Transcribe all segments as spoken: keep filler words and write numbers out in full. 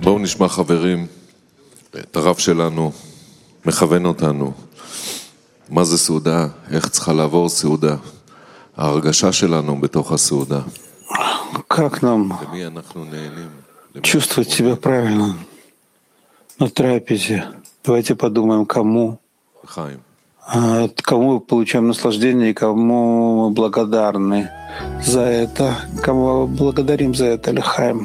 בואו נשמע חברים את הרב שלנו מכוון אותנו מה זה סעודה, איך צריכה לעבור סעודה, ההרגשה שלנו בתוך הסעודה. Как нам למי אנחנו נהנים? למי чувствовать אנחנו себя правильно на трапезе? Давайте подумаем, кому, חיים. а, кому мы получаем наслаждение и кому мы благодарны за это, кого благодарим за это, Лехаим.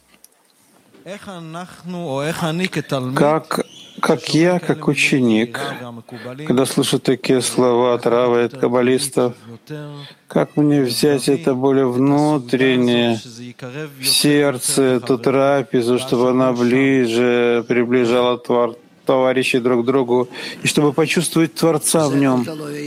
Как, как я, как ученик, когда слышу такие слова от Рава и от каббалистов, как мне взять это более внутреннее в сердце, эту трапезу, чтобы она ближе приближала твор, товарищей друг к другу, и чтобы почувствовать Творца в нем,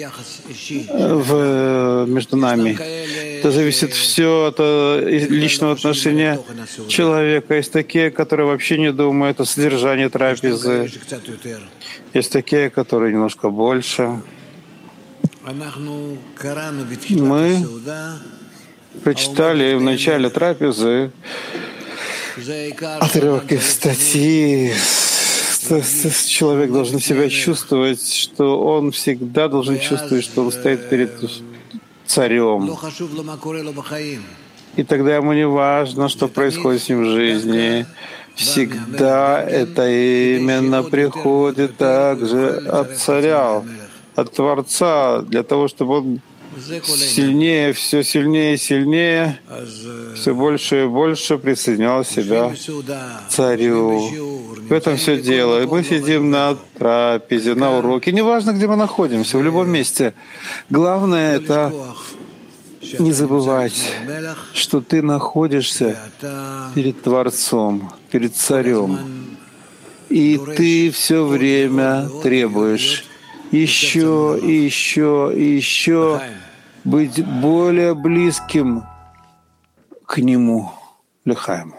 в, между нами. Это зависит все от личного отношения человека. Есть такие, которые вообще не думают о содержании трапезы. Есть такие, которые немножко больше. Мы прочитали в начале трапезы отрывок из статьи. Человек должен себя чувствовать, что он всегда должен чувствовать, что он стоит перед царем. И тогда ему не важно, что происходит с ним в жизни. Всегда это именно приходит также от царя, от Творца, для того, чтобы он сильнее, все сильнее и сильнее, все больше и больше присоединял себя к царю. В этом все дело. И мы сидим на трапезе, на уроке. Неважно, где мы находимся, в любом месте. Главное — это не забывать, что ты находишься перед Творцом, перед царем. И ты все время требуешь еще и еще и еще быть более близким к Нему, Лехаему.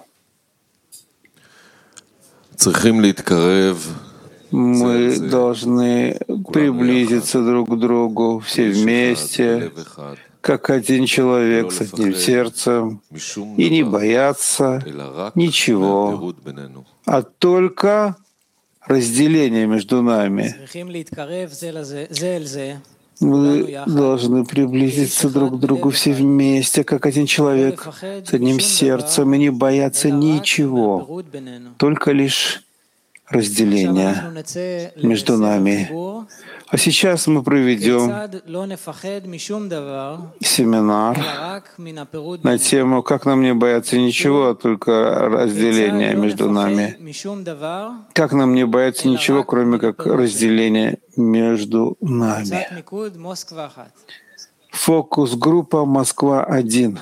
Мы должны приблизиться друг к другу все вместе, как один человек с одним сердцем, и не бояться ничего, а только разделение между нами. Мы должны приблизиться друг к другу все вместе, как один человек с одним сердцем, и не бояться ничего, только лишь разделение между нами. А сейчас мы проведем семинар на тему «Как нам не бояться ничего, а только разделения между нами». Как нам не бояться ничего, кроме как разделения между нами. Фокус-группа Москва-один.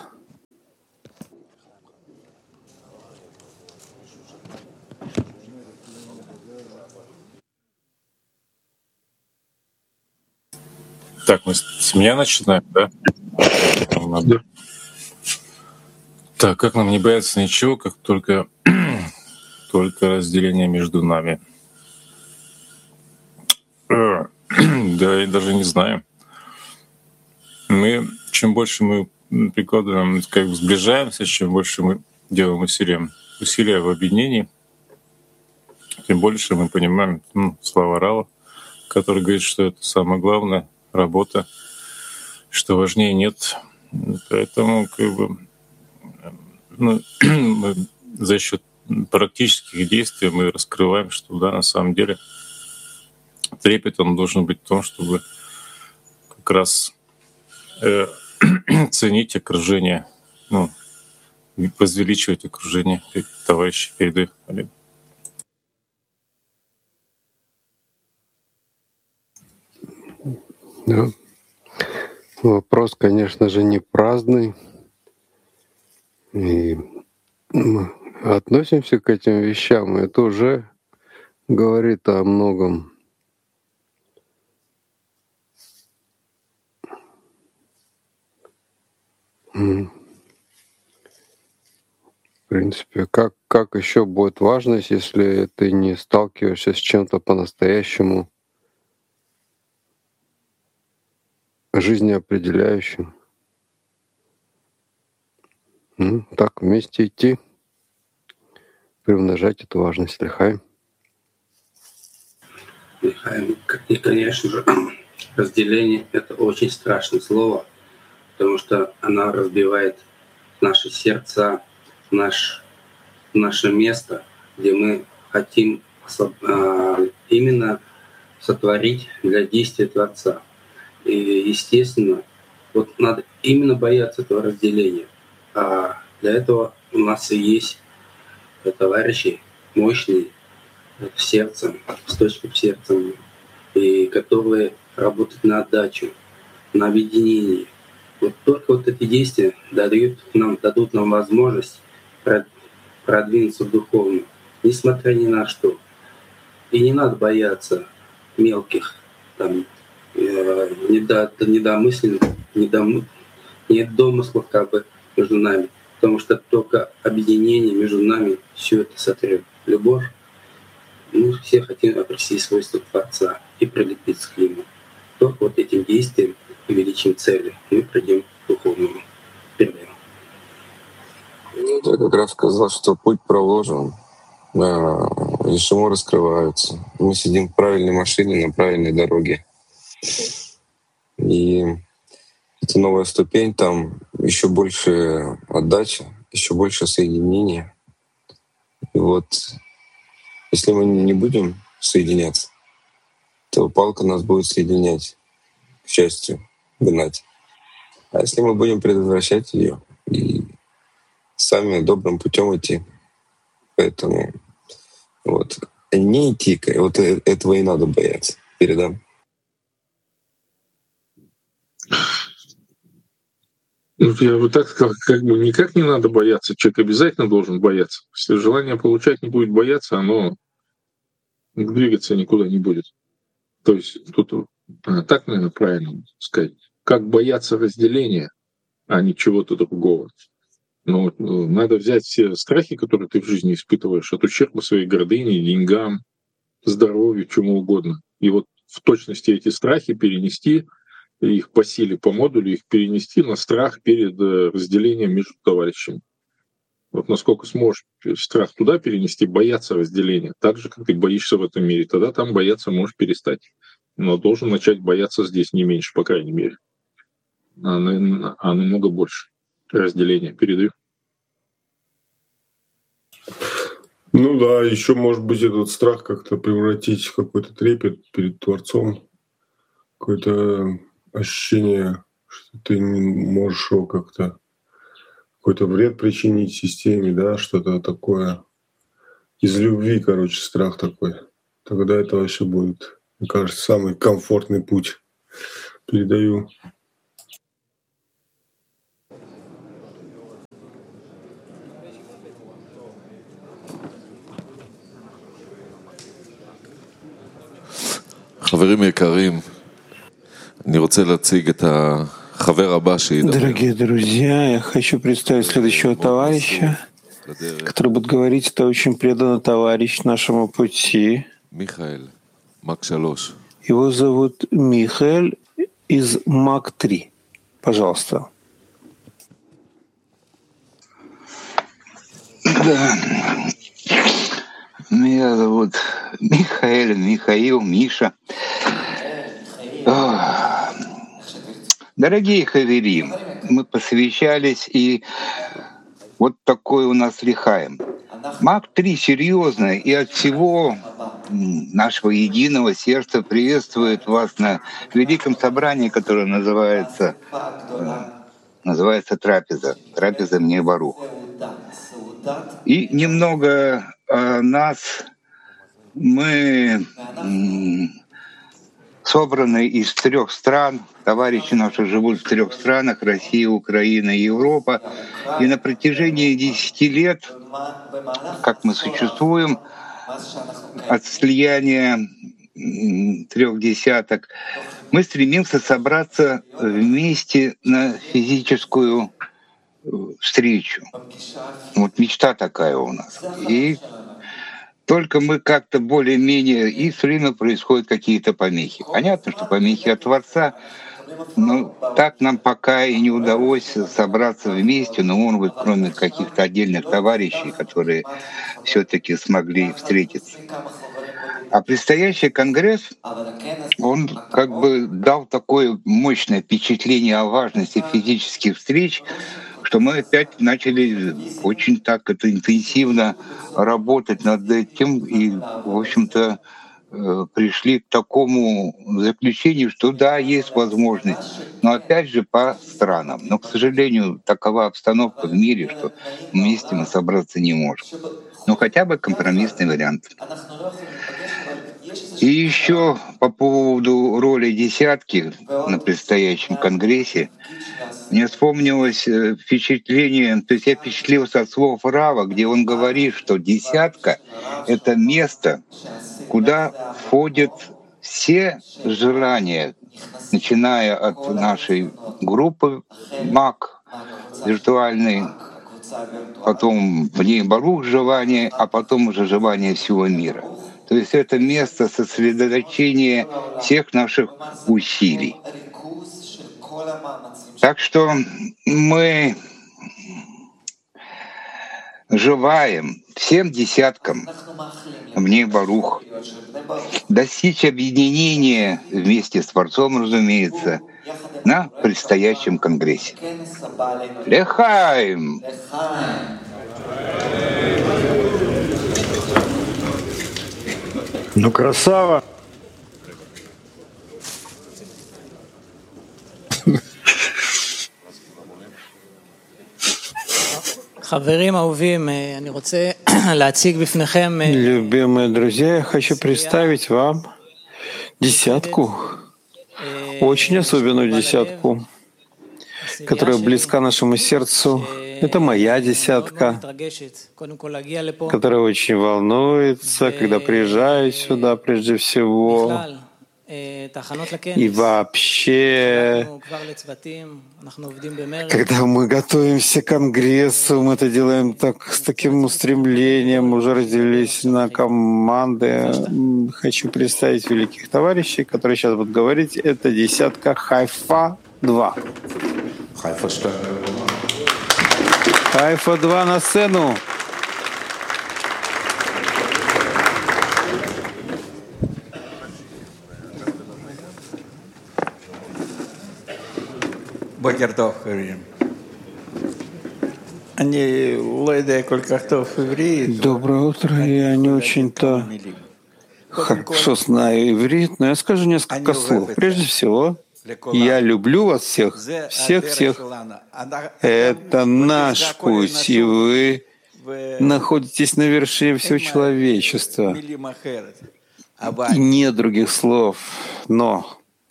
Так, мы с меня начинаем, да? Да. Так, как нам не бояться ничего, как только, только разделение между нами? Да, я даже не знаю. Мы, чем больше мы прикладываем, как бы сближаемся, чем больше мы делаем усилия, усилия в объединении, тем больше мы понимаем, ну, слова Рава, который говорит, что это самое главное — работа, что важнее нет. Поэтому как бы, ну, мы за счет практических действий мы раскрываем, что да, на самом деле трепет он должен быть в том, чтобы как раз э, ценить окружение, ну, возвеличивать окружение товарищей перед их. Да. Вопрос, конечно же, не праздный. И мы относимся к этим вещам, и это уже говорит о многом. В принципе, как, как еще будет важность, если ты не сталкиваешься с чем-то по-настоящему жизнеопределяющим? Ну, так вместе идти. приумножать эту важность Лихаим. Лихаим. И, конечно же, разделение — это очень страшное слово, потому что оно разбивает наши сердца, наш, наше место, где мы хотим именно сотворить для действия Творца. И, естественно, вот надо именно бояться этого разделения. А для этого у нас и есть товарищи мощные в сердце, с точки в сердце, и которые работают на отдачу, на объединение. Вот только вот эти действия дадут нам, дадут нам возможность продвинуться духовно, несмотря ни на что. И не надо бояться мелких, там, э, недо, недомысленных, недом, недомыслов как бы между нами. Потому что только объединение между нами все это сотрет. Любовь. Мы все хотим обрести свойства Творца и прилепиться к Нему. Только вот этим действием и величием цели мы придем к духовному перемену. Ну, я как раз сказал, что путь проложен, решимо раскрываются. Мы сидим в правильной машине на правильной дороге. И это новая ступень, там еще больше отдача, еще больше соединения. И вот если мы не будем соединяться, то палка нас будет соединять, к счастью, гнать. А если мы будем предотвращать ее и сами добрым путем идти, поэтому вот не идти, вот этого и надо бояться. Передам. Ну, я бы так сказал, как бы никак не надо бояться. Человек обязательно должен бояться. Если желание получать не будет бояться, оно двигаться никуда не будет. То есть тут так, наверное, правильно сказать. Как бояться разделения, а не чего-то другого. Но надо взять все страхи, которые ты в жизни испытываешь, от ущерба своей гордыне, деньгам, здоровью, чему угодно. И вот в точности эти страхи перенести, их по силе, по модулю, их перенести на страх перед разделением между товарищами. Вот насколько сможешь страх туда перенести, бояться разделения, так же, как ты боишься в этом мире, тогда там бояться можешь перестать. Но должен начать бояться здесь не меньше, по крайней мере, а, а намного больше разделения. Передаю. Ну да, еще может быть этот страх как-то превратить в какой-то трепет перед Творцом, какое-то ощущение, что ты не можешь его как-то какой-то вред причинить системе, да, что-то такое. Из любви, короче, страх такой. Тогда это вообще будет, мне кажется, самый комфортный путь. Передаю. חברים יקרים, אני רוצה להציג את החבר הבא שידבר. Дорогие друзья, я хочу представить следующего товарища, который будет говорить. Это очень преданный товарищ нашему пути. Михаил, Мак три. Его зовут Михаэль из Мак три. Пожалуйста. Да. Меня зовут Михаэль, Михаил, Миша. Дорогие хаверим, мы посвящались, и вот такой у нас Лихаим. Мак три серьезно, и от всего нашего единого сердца приветствует вас на великом собрании, которое называется, называется трапеза. Трапеза мне Барух. И немного о нас. Мы собраны из трех стран. Товарищи наши живут в трех странах: Россия, Украина и Европа. И на протяжении десяти лет, как мы существуем, от слияния трех десяток, мы стремимся собраться вместе на физическую встречу. Вот мечта такая у нас. И только мы как-то более-менее, и все время происходят какие-то помехи. Понятно, что помехи от Творца, Ну, так нам пока и не удалось собраться вместе, но, может быть, кроме каких-то отдельных товарищей, которые все-таки смогли встретиться. А предстоящий конгресс, он как бы дал такое мощное впечатление о важности физических встреч, что мы опять начали очень так это интенсивно работать над этим и, в общем-то, э, пришли к такому заключению, что да, есть возможность, но опять же по странам. Но, к сожалению, такова обстановка в мире, что вместе мы собраться не можем. Но хотя бы компромиссный вариант. И еще по поводу роли десятки на предстоящем конгрессе, мне вспомнилось э, впечатление, то есть я впечатлился от слов Рава, где он говорит, что десятка — это место, куда входят все желания, начиная от нашей группы МАК виртуальной, потом в ней Барух желание, а потом уже желание всего мира. То есть это место сосредоточения всех наших усилий. Так что мы желаем всем десяткам мне Барух достичь объединения вместе с Творцом, разумеется, на предстоящем конгрессе. Лехаим! Ну, красава! Любимые друзья, я хочу представить вам десятку, очень особенную десятку, которая близка нашему сердцу. Это моя десятка, которая очень волнуется, когда приезжаю сюда прежде всего. И вообще, когда мы готовимся к конгрессу, мы это делаем так, с таким устремлением, уже разделились на команды. Хочу представить великих товарищей, которые сейчас будут говорить. Это десятка Хайфа два. Хайфа два на сцену. בוקר טוב, חברים. אני לא יודע כל כך טוב עברית. Доброе утро. Я не очень-то хорошо знаю иврит, но я скажу несколько слов. Прежде всего, я люблю вас всех, всех-всех. Это наш путь, и вы находитесь на вершине всего человечества. И нет других слов, но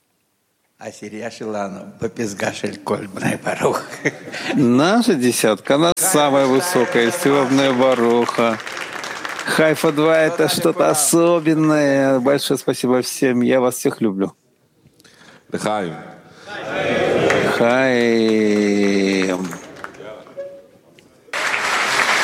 наша десятка, она самая высокая из Тиловная Баруха. Хайфа два — это что-то особенное. Большое спасибо всем. Я вас всех люблю. Хайм.